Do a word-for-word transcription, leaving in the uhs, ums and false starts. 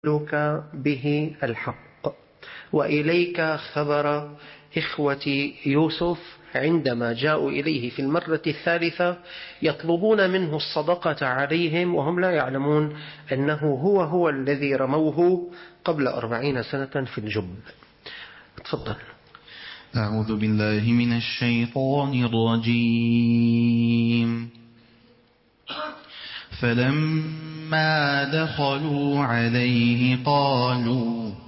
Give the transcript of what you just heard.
لك به الحق. وإليك خبر إخوة يوسف عندما جاءوا إليه في المرة الثالثة يطلبون منه الصدقة عليهم وهم لا يعلمون أنه هو هو الذي رموه قبل أربعين سنة في الجب. تفضل. أعوذ بالله من الشيطان الرجيم. فلما دخلوا عليه قالوا